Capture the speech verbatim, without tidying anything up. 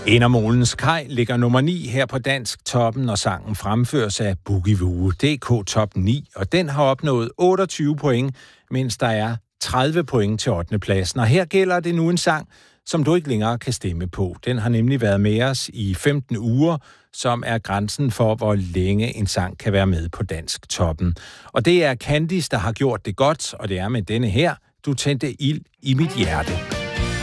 Ender Molens Kaj ligger nummer ni her på Dansk Toppen, og sangen fremføres af Boogie Woo, D K Top ni, og den har opnået otteogtyve point, mens der er tredive point til ottende pladsen. Og her gælder det nu en sang, som du ikke længere kan stemme på. Den har nemlig været med os i femten uger, som er grænsen for, hvor længe en sang kan være med på Dansk Toppen. Og det er Candice, der har gjort det godt, og det er med denne her, Du tændte ild i mit hjerte.